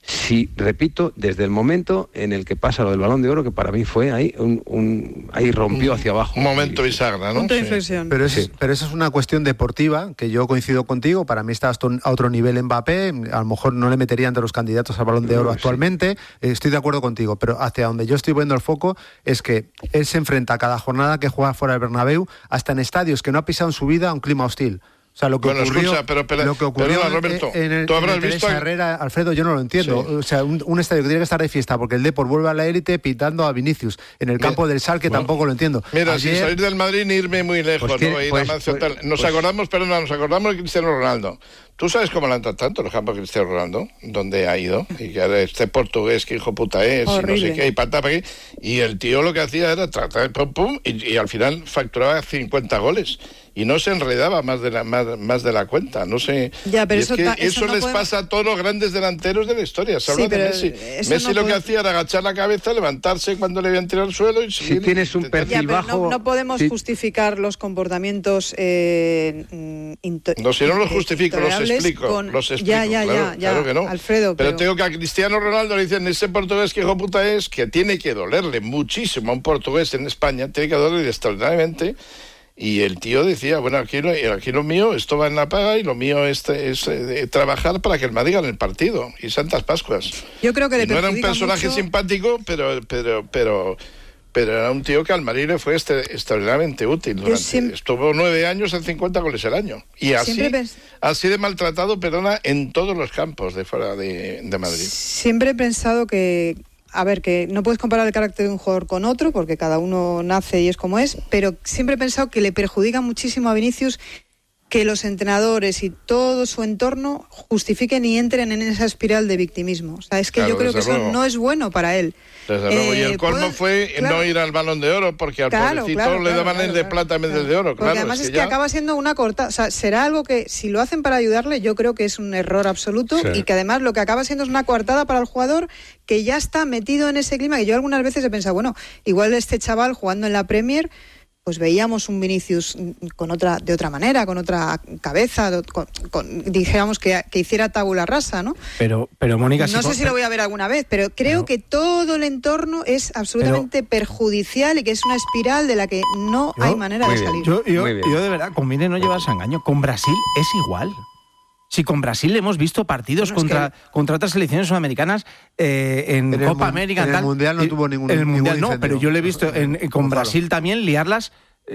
Sí, repito, desde el momento en el que pasa lo del Balón de Oro, que para mí fue ahí, un, un ahí rompió hacia abajo. Un momento bisagra, ¿no? Punto de Sí. inflexión. Pero, es, Sí. pero eso es una cuestión deportiva, que yo coincido contigo. Para mí está hasta un- a otro nivel Mbappé. A lo mejor no le metería entre los candidatos al Balón de Oro No, sí. actualmente. Eh, Estoy de acuerdo contigo. Pero hacia donde yo estoy poniendo el foco es que él se enfrenta a cada jornada que juega fuera del Bernabéu, hasta en estadios que no ha pisado en su vida, a un clima hostil. O sea, lo que Bueno, ocurrió, escucha, pero, pero- lo que ocurrió perdona, en- Roberto, en, el, tú en habrás el Teresa visto- Herrera, Alfredo, yo no lo entiendo. Sí. O sea, un, un estadio que tiene que estar de fiesta porque el Depor vuelve a la élite pitando a Vinicius. En el campo del Sal, que bueno, tampoco lo entiendo. Mira, Ayer- sin salir del Madrid ni irme muy lejos, Pues tiene- ¿no? Ir a pues- Mancio, pues- tal. Nos pues- acordamos, perdona, nos acordamos de Cristiano Ronaldo. ¿Tú sabes cómo le han tratado tanto los campos de Cristiano Ronaldo? ¿Dónde ha ido? Y que ahora este portugués, que hijo puta es, y no Horrible. sé qué, y pata para aquí. Y el tío lo que hacía era tratar, pum, pum, y, y al final facturaba cincuenta goles. Y no se enredaba más de la, más, más de la cuenta. No sé. Ya, pero Y eso es que ta- eso, eso no les podemos- pasa a todos los grandes delanteros de la historia. Se Sí, habla de pero Messi. eso Messi no lo que puede- hacía era agachar la cabeza, levantarse cuando le habían tirado al suelo y Si seguir tienes un intentando- Ya, perfil pero bajo, no, no podemos sí. justificar los comportamientos eh, mm, into- No, si no los eh, justifico, los intolerables explico. con- Los explico, ya, ya, claro, ya, ya, claro que no. Alfredo, pero, pero, tengo que a Cristiano Ronaldo le dicen, ese portugués que hijo puta es, que tiene que dolerle muchísimo a un portugués en España, tiene que dolerle extraordinariamente. Y el tío decía, bueno, aquí lo, aquí lo mío, esto va en la paga y lo mío es, es eh, trabajar para que el Madrid gane el partido. Y Santas Pascuas. yo creo que le Y no era un perjudica personaje mucho- simpático, pero, pero, pero, pero era un tío que al Madrid le fue este, extraordinariamente útil. Durante, siempre- estuvo nueve años en cincuenta goles el año. Y así, Siempre pens- así de maltratado, perdona, en todos los campos de fuera de, de Madrid. Siempre he pensado que, a ver, que no puedes comparar el carácter de un jugador con otro, porque cada uno nace y es como es, pero siempre he pensado que le perjudica muchísimo a Vinicius que los entrenadores y todo su entorno justifiquen y entren en esa espiral de victimismo. O sea, es que Claro, yo creo que desde eso luego. no es bueno para él. Desde luego, y Eh, el colmo puedo- fue claro. no ir al Balón de Oro, porque al Claro, pobrecito claro, le claro, daban claro, el de claro, plata en vez claro. del de oro. Porque Claro, además es que, ya- acaba siendo una corta, o sea, será algo que si lo hacen para ayudarle, yo creo que es un error absoluto Sí. y que además lo que acaba siendo es una coartada para el jugador que ya está metido en ese clima, que yo algunas veces he pensado, bueno, igual este chaval jugando en la Premier, pues veíamos un Vinicius con otra, de otra manera, con otra cabeza, do- con, con- dijéramos que, que hiciera tabula rasa, ¿no? Pero, pero Mónica, No si- sé si lo voy a ver alguna vez, pero creo Pero- que todo el entorno es absolutamente perjudicial y que es una espiral de la que no Yo- hay manera de muy bien. salir. Yo, yo, Muy bien. yo de verdad, conviene no llevarse a engaño. Con Brasil es igual. Si con Brasil hemos visto partidos Bueno, es contra, contra otras selecciones sudamericanas eh, en, En el Copa mun- América. en el tal, Mundial no y- tuvo ningún- En el ningún Mundial no, incendio. pero yo lo he visto en- en- con Gonzalo. Brasil también liarlas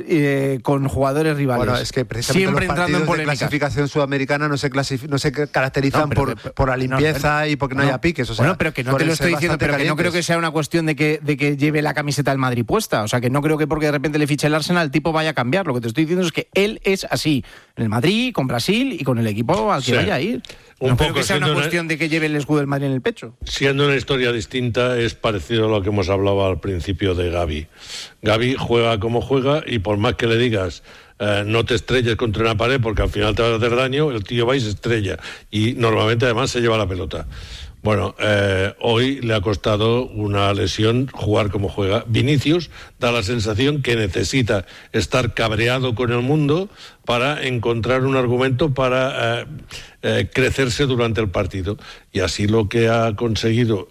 eh, con jugadores rivales. Bueno, es que precisamente siempre los entrando en partidos de polémicas. clasificación sudamericana no se, clasif- no se caracterizan No, pero por, que- por la no, limpieza y porque no, no. haya piques. O sea, bueno, pero que no te suelen lo ser estoy diciendo, bastante pero que no creo que calientes. sea una cuestión de que, de que lleve la camiseta del Madrid puesta. O sea, que no creo que porque de repente le fiche el Arsenal el tipo vaya a cambiar. Lo que te estoy diciendo es que él es así. En el Madrid, con Brasil y con el equipo al que Sí. vaya a ir. Un no creo poco que sea una siendo una- cuestión de que lleve el escudo del Madrid en el pecho. Siendo una historia distinta, es parecido a lo que hemos hablado al principio de Gavi. Gavi juega como juega y por más que le digas eh, no te estrelles contra una pared porque al final te vas a hacer daño, el tío va y se estrella. Y normalmente además se lleva la pelota. Bueno, eh, hoy le ha costado una lesión jugar como juega. Vinicius da la sensación que necesita estar cabreado con el mundo para encontrar un argumento para eh, eh, crecerse durante el partido. Y así lo que ha conseguido,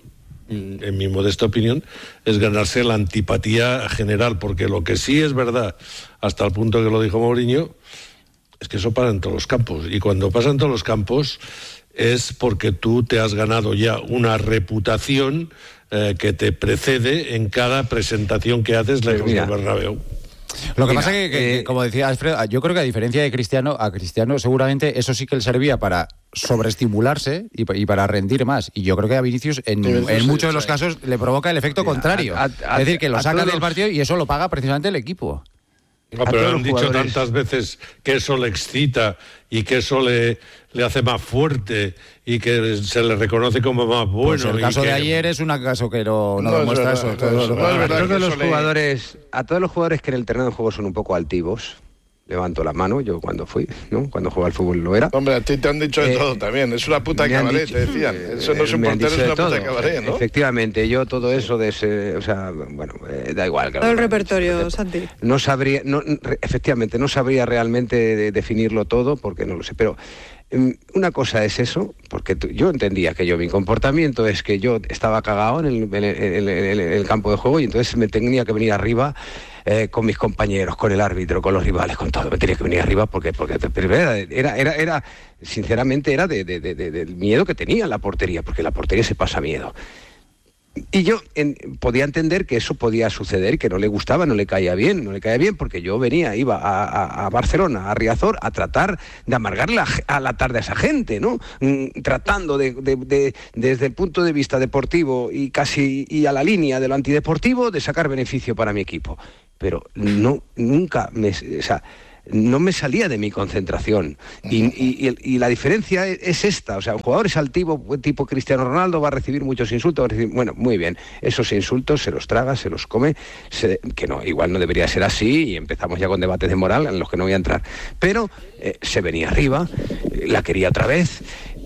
en mi modesta opinión, es ganarse la antipatía general, porque lo que sí es verdad, hasta el punto que lo dijo Mourinho, es que eso pasa en todos los campos. Y cuando pasa en todos los campos es porque tú te has ganado ya una reputación eh, que te precede en cada presentación que haces lejos Mira. del Bernabéu. Lo que Mira, pasa es que, que, eh, como decía Alfredo, yo creo que a diferencia de Cristiano, a Cristiano seguramente eso sí que le servía para sobreestimularse y, pa- y para rendir más. Y yo creo que a Vinicius en, Sí, Vinicius en sí, muchos de los sí. casos le provoca el efecto Mira, contrario. a- a- es decir, que lo a saca todos del los- partido y eso lo paga precisamente el equipo. No, A pero todos han los dicho jugadores. tantas veces que eso le excita y que eso le, le hace más fuerte y que se le reconoce como más bueno. Pues el y caso que- de ayer es un caso que no, no No es demuestra verdad, eso. no todo es- lo no es que- verdad. a todos que los eso le- jugadores, a todos los jugadores que en el terreno de juego son un poco altivos, levanto la mano, yo cuando fui, ¿no? Cuando jugaba al fútbol lo era. Hombre, a ti te han dicho de Eh, todo también. Es una puta Me han cabaret, dicho- te decían. Eso no es eh, un me han portero, dicho es de una puta todo. cabaret, ¿no? Efectivamente, yo todo eso de ese, o sea, bueno, eh, da igual. Todo el repertorio, Santi. No sabría, no, re- efectivamente, no sabría realmente de- definirlo todo porque no lo sé, pero Una cosa es eso, porque tú, yo entendía que yo, mi comportamiento es que yo estaba cagado en el, en el, en el, en el campo de juego y entonces me tenía que venir arriba eh, con mis compañeros, con el árbitro, con los rivales, con todo. Me tenía que venir arriba porque, porque era, era, era, era sinceramente, era de, de, de, de, del miedo que tenía en la portería, porque la portería se pasa miedo. Y yo en, podía entender que eso podía suceder, que no le gustaba, no le caía bien, no le caía bien, porque yo venía, iba a, a, a Barcelona, a Riazor, a tratar de amargarle la, a la tarde a esa gente, ¿no? Mm, tratando de, de, de, desde el punto de vista deportivo y casi y a la línea de lo antideportivo, de sacar beneficio para mi equipo. Pero no, nunca me... O sea, no me salía de mi concentración y, y, y la diferencia es esta, o sea, un jugador exaltivo tipo Cristiano Ronaldo va a recibir muchos insultos, va a recibir, bueno, muy bien, esos insultos se los traga, se los come, se, que no, igual no debería ser así y empezamos ya con debates de moral en los que no voy a entrar, pero eh, se venía arriba, la quería otra vez.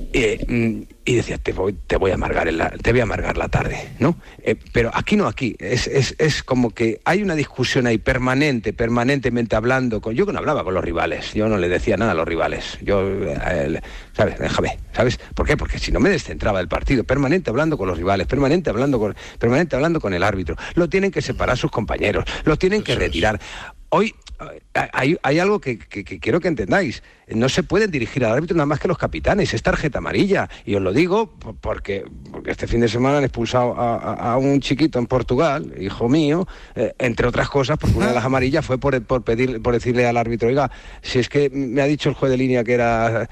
Eh, y decía, te voy, te voy a amargar la, te voy a amargar la tarde, ¿no? Eh, pero aquí no, aquí es, es, es como que hay una discusión ahí permanente, permanentemente hablando con, yo que no hablaba con los rivales, yo no le decía nada a los rivales, yo, eh, ¿sabes? Déjame, ¿sabes? ¿Por qué? Porque si no me descentraba del partido, permanente hablando con los rivales, permanente hablando con, permanente hablando con el árbitro, lo tienen que separar sus compañeros, lo tienen que retirar. Hoy hay, hay algo que, que, que quiero que entendáis. No se pueden dirigir al árbitro nada más que los capitanes. Es tarjeta amarilla. Y os lo digo porque, porque este fin de semana han expulsado a, a, a un chiquito en Portugal, hijo mío, eh, entre otras cosas, porque una de las amarillas fue por, por, pedir, por decirle al árbitro, oiga, si es que me ha dicho el juez de línea que era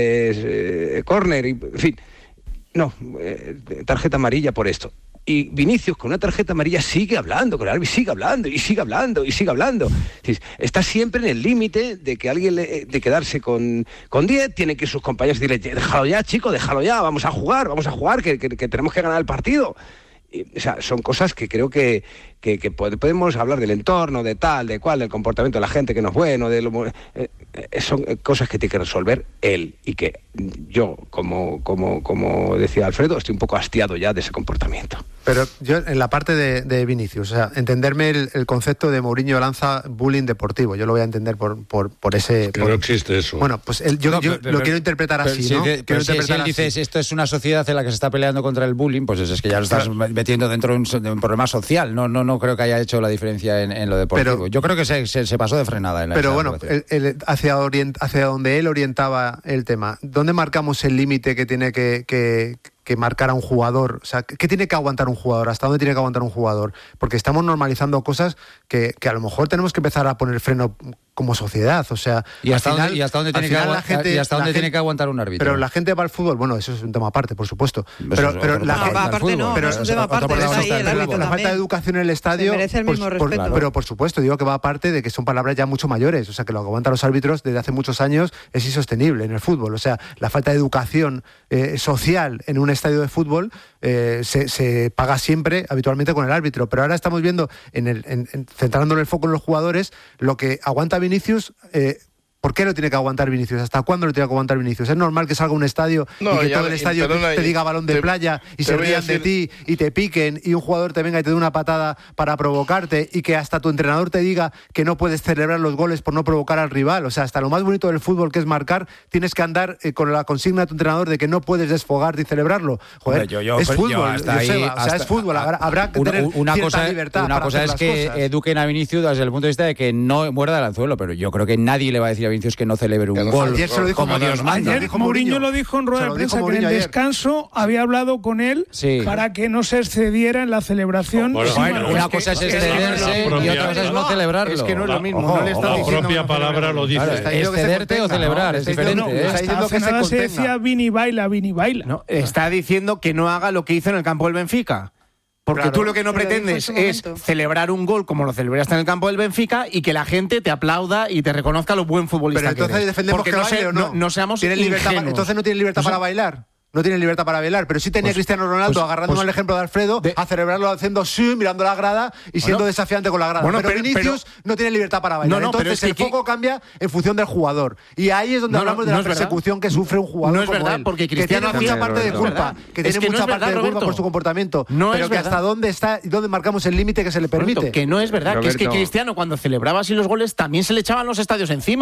eh, eh, córner, y, en fin. No, eh, tarjeta amarilla por esto. Y Vinicius con una tarjeta amarilla sigue hablando con el árbitro, sigue hablando y sigue hablando y sigue hablando. Está siempre en el límite de que alguien le, de quedarse con con diez, tienen que sus compañeros decirle, déjalo ya, chico, déjalo ya, vamos a jugar, vamos a jugar, que, que, que tenemos que ganar el partido. Y, o sea, son cosas que creo que, que, que podemos hablar del entorno, de tal, de cual, del comportamiento de la gente que no es bueno, de lo, eh, son cosas que tiene que resolver él y que yo, como, como, como decía Alfredo, estoy un poco hastiado ya de ese comportamiento. Pero yo, en la parte de, de Vinicius, o sea, entenderme el, el concepto de Mourinho lanza bullying deportivo, yo lo voy a entender por, por, por ese... Que por, no existe eso. Bueno, pues él, yo, no, yo pero, lo pero, quiero interpretar pero, así, sí, ¿no? Que, quiero si, si él dice, esto es una sociedad en la que se está peleando contra el bullying, pues es que ya lo estás claro. metiendo dentro de un, de un problema social. No, no, no creo que haya hecho la diferencia en, en lo deportivo. Pero, yo creo que se, se, se pasó de frenada en la Pero bueno, el, el, hacia, orient, hacia donde él orientaba el tema, ¿dónde marcamos el límite que tiene que... que que marcar a un jugador? O sea, ¿qué tiene que aguantar un jugador? ¿Hasta dónde tiene que aguantar un jugador? Porque estamos normalizando cosas que, que a lo mejor tenemos que empezar a poner freno como sociedad, o sea... ¿Y hasta final, dónde, y hasta dónde, tiene, que agu- gente, ¿y hasta dónde tiene gente, que aguantar un árbitro? Pero la gente va al fútbol, bueno, eso es un tema aparte, por supuesto. Pero, eso, pero la no, gente, aparte no, pero, no es un tema aparte, está ahí el árbitro la también. falta de educación en el estadio... Se merece el mismo por, respeto. Por, pero por supuesto, digo que va aparte de que son palabras ya mucho mayores, o sea, que lo que aguantan los árbitros desde hace muchos años es insostenible en el fútbol, o sea, la falta de educación eh, social en un estadio de fútbol eh, se, se paga siempre, habitualmente, con el árbitro, pero ahora estamos viendo, en el, en, en, centrándole el foco en los jugadores, lo que aguanta Vinicius... Eh, ¿Por qué lo tiene que aguantar Vinicius? ¿Hasta cuándo lo tiene que aguantar Vinicius? ¿Es normal que salga un estadio no, y que ya, todo el estadio perdona, te diga balón de te, playa y se rían decir... de ti y te piquen y un jugador te venga y te dé una patada para provocarte y que hasta tu entrenador te diga que no puedes celebrar los goles por no provocar al rival? O sea, hasta lo más bonito del fútbol, que es marcar, tienes que andar eh, con la consigna de tu entrenador de que no puedes desfogarte y celebrarlo. Joder, Hombre, yo, yo, es fútbol, yo hasta ahí, Joseba, hasta, o sea, es fútbol, habrá, habrá que una, tener una cierta cosa, libertad Una para cosa hacer es que cosas. eduquen a Vinicius desde el punto de vista de que no muerda el anzuelo, pero yo creo que nadie le va a decir a Vinicius que no celebre un gol. Ayer se lo dijo como Dios manda. Ayer Mourinho lo dijo en rueda de prensa que en el descanso había hablado con él sí. para que no se excediera en la celebración. Bueno, bueno, una cosa es excederse y otra cosa es no celebrarlo. Es que no es lo mismo. Ojo, no le está la propia palabra lo dice. Claro, excederte o celebrar, no, es diferente. No, ¿eh? hasta hace nada se decía Vini baila, Vini baila. No, está diciendo que no haga lo que hizo en el campo del Benfica. Porque claro, tú lo que no pretendes es celebrar un gol como lo celebraste en el campo del Benfica y que la gente te aplauda y te reconozca lo buen futbolista pero entonces que eres. defendemos Porque que no, baile, se, ¿o no? no, no seamos libertad para, entonces no tiene libertad o sea, para bailar. No tiene libertad para bailar, pero sí tenía pues, Cristiano Ronaldo pues, agarrándome pues, el ejemplo de Alfredo de, a celebrarlo haciendo sí, mirando la grada y siendo bueno, desafiante con la grada. Bueno, pero, pero Vinicius pero, no tiene libertad para bailar. No, no, entonces pero es que el foco cambia en función del jugador. Y ahí es donde no, hablamos no, de la no persecución verdad. que sufre un jugador no es como verdad, él. Porque Cristiano que tiene mucha parte de culpa, que tiene mucha parte de culpa por su comportamiento. Pero que hasta dónde está y dónde marcamos el límite que se le permite. Que no es verdad, que es que Cristiano cuando celebraba así los goles también se le echaban los estadios encima.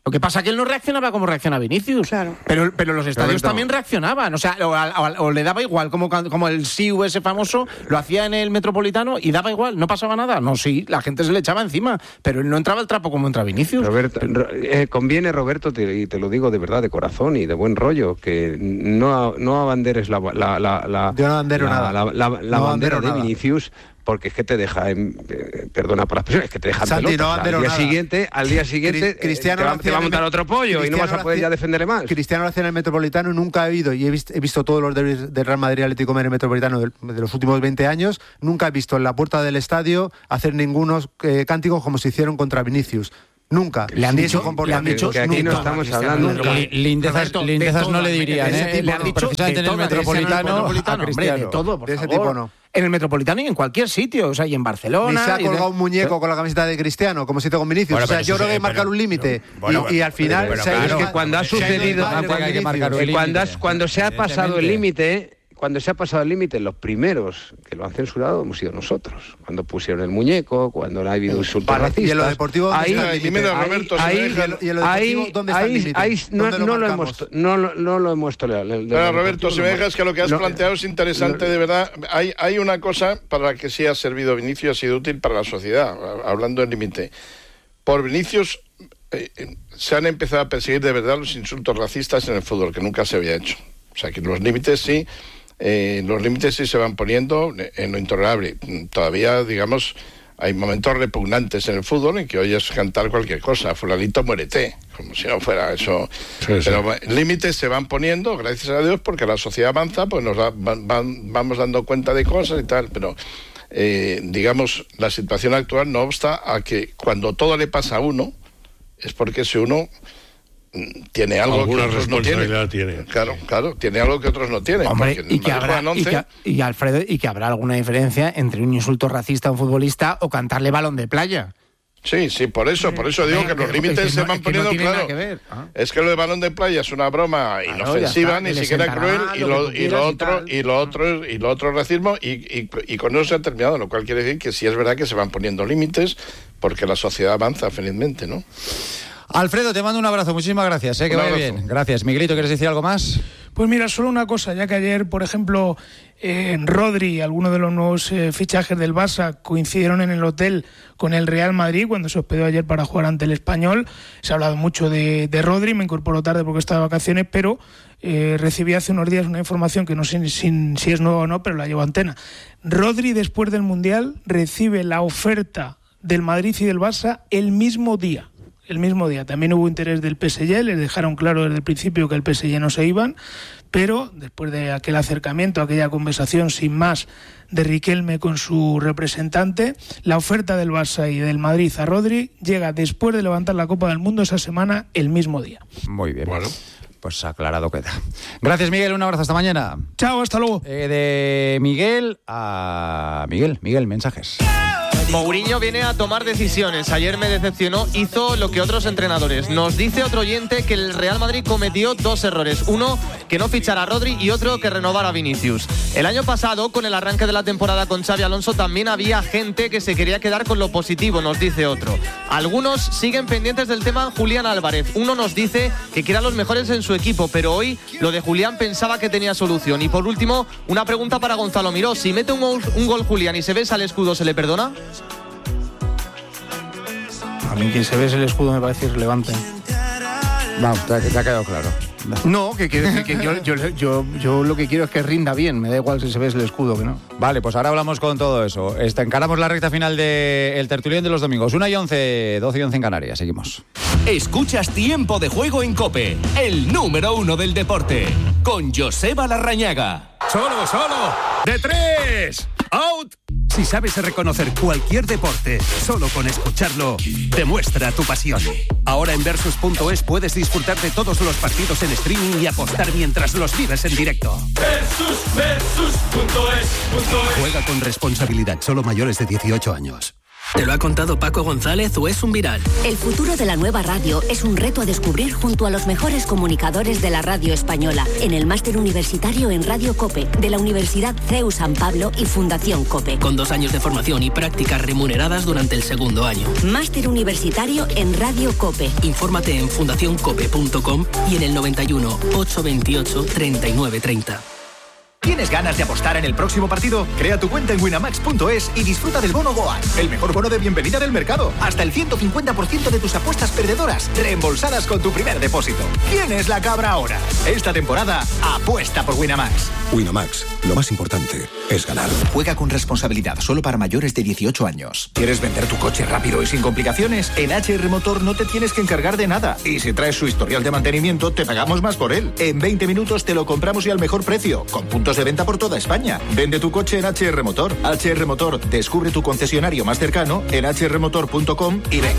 Lo que pasa es que él no reaccionaba como reacciona Vinicius. Claro. Pero, pero los estadios Roberto. también reaccionaban. O sea, o, o- o le daba igual, como, como el S I U ese famoso, lo hacía en el Metropolitano y daba igual, no pasaba nada. No, sí, la gente se le echaba encima, pero él no entraba el trapo como entra Vinicius. Roberto, ro- eh, conviene, Roberto, te, y te lo digo de verdad, de corazón y de buen rollo, que no, no abanderes la, la, la, la, Yo no abandero la, nada. la, la- la No bandera abandero de nada. Vinicius, porque es que te deja, en, eh, perdona por la expresión, es que te deja en Santi, pelotas. no abandero al día nada. siguiente, al día siguiente Cri- Cristiano eh, te, va, lo te va a hacía en el montar me- otro pollo y no Cristiano vas a lo poder hacía- ya defenderle más. Cristiano lo hacía en el Metropolitano y nunca he ido, y he visto, he visto todos los derbis del Real Madrid Atlético de Madrid Metropolitano del- de, los últimos veinte años, nunca he visto en la puerta del estadio hacer ningunos eh, cánticos como se hicieron contra Vinicius. Nunca. Le han Ni dicho- su comportamiento, le han dicho que aquí no nunca. estamos Cristiano hablando Ronaldo. nunca. Li- Lindezas, Roberto, de lindezas todo, no le de dirían, ese ¿eh? tipo, Le han han dicho precisamente de en el todo, de ese Metropolitano, a Metropolitano, hombre, de Cristiano. todo, por De ese favor. tipo no. En el Metropolitano y en cualquier sitio, o sea, y en Barcelona. Ni se ha y de- colgado un muñeco con la camiseta de Cristiano, como se hizo con Vinicius. Bueno, o sea, pero yo eso creo que sí, hay que marcar pero- un límite. Bueno, y, y al final... pero se ha ido claro, Es el que cuando ha se ido el sucedido, padre tampoco con hay que marcar un Vinicius. Eh, cuando, has- límite, cuando se ha pasado el evidentemente. límite, cuando se ha pasado el límite, los primeros que lo han censurado hemos sido nosotros. Cuando pusieron el muñeco, cuando ha habido insultos Vale, racistas. y en lo deportivo, ¿dónde ahí, está el Ay, límite? dime, ahí- Roberto, si ahí- me dejan- Y en lo deportivo, ahí- ¿dónde está el ahí- límite? ahí no, ¿Dónde lo no lo marcamos? hemos, no, lo- no lo hemos tolerado. El- Bueno, el Roberto, deportivo si me no. dejas que lo que has No, planteado es interesante, no, de verdad. Hay, hay una cosa para la que sí ha servido Vinicius, ha sido útil para la sociedad, hablando del límite. Por Vinicius eh, eh, se han empezado a perseguir de verdad los insultos racistas en el fútbol, que nunca se había hecho. O sea, que los límites sí, eh, los límites sí se van poniendo en lo intolerable. Todavía, digamos, hay momentos repugnantes en el fútbol en que oyes cantar cualquier cosa, fulanito muérete, como si no fuera eso. Sí, sí. Pero va- límites se van poniendo, gracias a Dios, porque la sociedad avanza, pues nos da- van- van- vamos dando cuenta de cosas y tal, pero eh, digamos, la situación actual no obsta a que cuando todo le pasa a uno, es porque ese uno mm, tiene algo Alguna que otros no tienen. responsabilidad tiene. Claro, claro, tiene algo que otros no tienen. Hombre, porque y que, Madrid habrá, juegan y, once. que, y Alfredo, y que habrá alguna diferencia entre un insulto racista a un futbolista o cantarle balón de playa. Sí, sí, por eso, por eso digo que los límites se van poniendo, tiene nada claro. que ver. Ah. Es que lo de balón de playa es una broma Claro, inofensiva, ya está, ni que le siquiera sentará cruel, mal, y lo lo, que y tú lo quieras y otro, tal. y lo otro, y lo otro es racismo, y, y, y con eso se ha terminado, lo cual quiere decir que sí es verdad que se van poniendo límites, porque la sociedad avanza felizmente, ¿no? Alfredo, te mando un abrazo, muchísimas gracias, ¿eh? Que Un vaya abrazo. bien. Gracias. Miguelito, ¿quieres decir algo más? Pues mira, solo una cosa, ya que ayer, por ejemplo, eh, Rodri, algunos de los nuevos eh, fichajes del Barça coincidieron en el hotel con el Real Madrid cuando se hospedó ayer para jugar ante el Español. Se ha hablado mucho de, de Rodri, me incorporó tarde porque estaba de vacaciones, pero eh, recibí hace unos días una información que no sé si, si es nueva o no, pero la llevo a antena. Rodri, después del Mundial, recibe la oferta del Madrid y del Barça el mismo día. El mismo día. También hubo interés del P S G, les dejaron claro desde el principio que el P S G no se iban, pero después de aquel acercamiento, aquella conversación sin más de Riquelme con su representante, la oferta del Barça y del Madrid a Rodri llega después de levantar la Copa del Mundo esa semana, el mismo día. Muy bien. Bueno. Pues aclarado queda. Gracias, Miguel. Un abrazo. Hasta mañana. Chao, hasta luego. Eh, de Miguel a Miguel. Miguel, mensajes. Mourinho viene a tomar decisiones. Ayer me decepcionó, hizo lo que otros entrenadores. Nos dice otro oyente que el Real Madrid cometió dos errores. Uno, que no fichara a Rodri, y otro, que renovara a Vinicius. El año pasado, con el arranque de la temporada con Xabi Alonso, también había gente que se quería quedar con lo positivo, nos dice otro. Algunos siguen pendientes del tema Julián Álvarez. Uno nos dice que quiere a los mejores en su equipo, pero hoy lo de Julián pensaba que tenía solución. Y por último, una pregunta para Gonzalo Miró. Si mete un gol, un gol Julián y se besa el escudo, ¿se le perdona? A mí que se ve el escudo me parece irrelevante. Vamos, te, te ha quedado claro. No, que quiero decir que yo, yo, yo, yo lo que quiero es que rinda bien. Me da igual si se ve el escudo que no. Vale, pues ahora hablamos con todo eso. Este, encaramos la recta final del tertulión de los domingos. una y once, doce y once en Canarias. Seguimos. Escuchas Tiempo de Juego en COPE, el número uno del deporte, con Joseba Larrañaga. Solo, solo, de tres, out. Si sabes reconocer cualquier deporte, solo con escucharlo, demuestra tu pasión. Ahora en Versus punto es puedes disfrutar de todos los partidos en streaming y apostar mientras los vives en directo. Versus, versus punto es, punto es. Juega con responsabilidad, solo mayores de dieciocho años. ¿Te lo ha contado Paco González o es un viral? El futuro de la nueva radio es un reto a descubrir junto a los mejores comunicadores de la radio española en el Máster Universitario en Radio COPE de la Universidad C E U San Pablo y Fundación COPE. Con dos años de formación y prácticas remuneradas durante el segundo año. Máster Universitario en Radio COPE. Infórmate en fundación cope punto com y en el noventa y uno, ochocientos veintiocho, treinta y nueve treinta. ¿Tienes ganas de apostar en el próximo partido? Crea tu cuenta en winamax punto es y disfruta del bono Goal, el mejor bono de bienvenida del mercado. Hasta el ciento cincuenta por ciento de tus apuestas perdedoras reembolsadas con tu primer depósito. ¿Quién es la cabra ahora? Esta temporada, apuesta por Winamax. Winamax, lo más importante es ganar. Juega con responsabilidad, solo para mayores de dieciocho años. ¿Quieres vender tu coche rápido y sin complicaciones? En H R Motor no te tienes que encargar de nada. Y si traes su historial de mantenimiento, te pagamos más por él. En veinte minutos te lo compramos y al mejor precio, con puntos de venta por toda España. Vende tu coche en H R Motor. H R Motor, descubre tu concesionario más cercano en h r motor punto com y ven.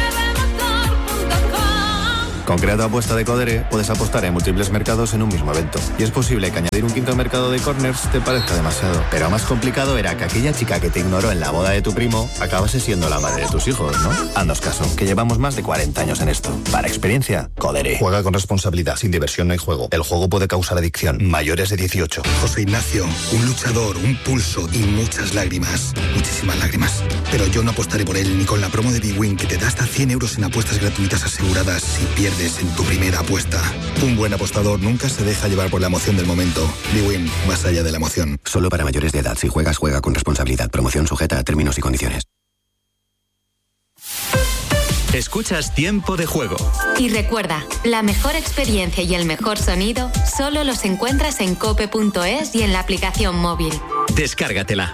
Con Creato Apuesta de Codere puedes apostar en múltiples mercados en un mismo evento. Y es posible que añadir un quinto mercado de corners te parezca demasiado. Pero más complicado era que aquella chica que te ignoró en la boda de tu primo acabase siendo la madre de tus hijos, ¿no? Haznos caso, que llevamos más de cuarenta años en esto. Para experiencia, Codere. Juega con responsabilidad, sin diversión no hay juego. El juego puede causar adicción. Mayores de dieciocho. José Ignacio, un luchador, un pulso y muchas lágrimas. Muchísimas lágrimas. Pero yo no apostaré por él ni con la promo de BWin que te da hasta cien euros en apuestas gratuitas aseguradas si pierdes en tu primera apuesta. Un buen apostador nunca se deja llevar por la emoción del momento. BWin, más allá de la emoción. Solo para mayores de edad. Si juegas, juega con responsabilidad. Promoción sujeta a términos y condiciones. Escuchas Tiempo de Juego. Y recuerda, la mejor experiencia y el mejor sonido solo los encuentras en cope punto es y en la aplicación móvil. Descárgatela.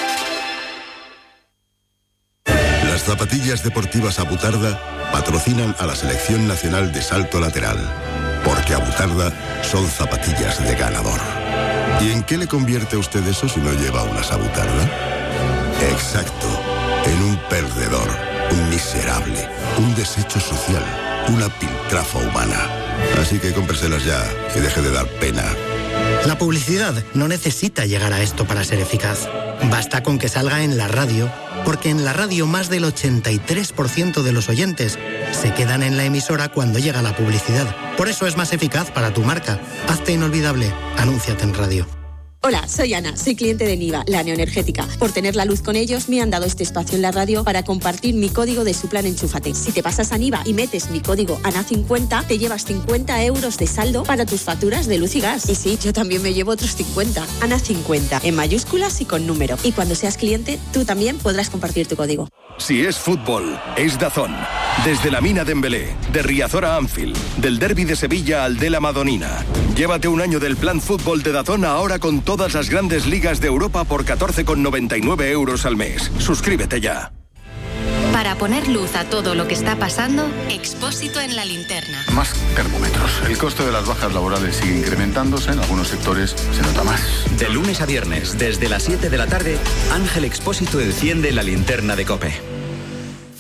Las zapatillas deportivas Abutarda patrocinan a la Selección Nacional de Salto Lateral, porque Abutarda son zapatillas de ganador. ¿Y en qué le convierte a usted eso si no lleva unas Abutarda? Exacto, en un perdedor, un miserable, un desecho social, una piltrafa humana. Así que cómpreselas ya y deje de dar pena. La publicidad no necesita llegar a esto para ser eficaz. Basta con que salga en la radio, porque en la radio más del ochenta y tres por ciento de los oyentes se quedan en la emisora cuando llega la publicidad. Por eso es más eficaz para tu marca. Hazte inolvidable. Anúnciate en radio. Hola, soy Ana, soy cliente de Niva, la neoenergética. Por tener la luz con ellos, me han dado este espacio en la radio para compartir mi código de su plan Enchúfate. Si te pasas a Niva y metes mi código A N A cincuenta, te llevas cincuenta euros de saldo para tus facturas de luz y gas. Y sí, yo también me llevo otros cincuenta. A N A cincuenta, en mayúsculas y con número. Y cuando seas cliente, tú también podrás compartir tu código. Si es fútbol, es DAZN. Desde la Mina de Embelé, de Riazor a Anfield, del Derbi de Sevilla al de la Madonina. Llévate un año del plan fútbol de DAZN ahora con todas las grandes ligas de Europa por catorce con noventa y nueve euros al mes. Suscríbete ya. Para poner luz a todo lo que está pasando, Expósito en la linterna. Más termómetros. El coste de las bajas laborales sigue incrementándose. En algunos sectores se nota más. De lunes a viernes, desde las siete de la tarde, Ángel Expósito enciende la linterna de COPE.